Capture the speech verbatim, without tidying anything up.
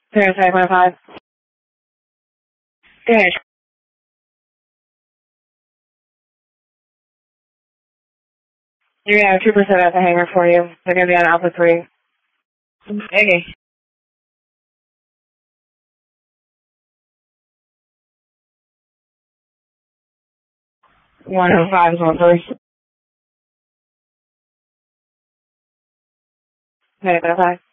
zero seven five five. Good. You're gonna have two percent at the hangar for you. They're gonna be on Alpha three. Hey. one oh five is one three. Okay, bye bye.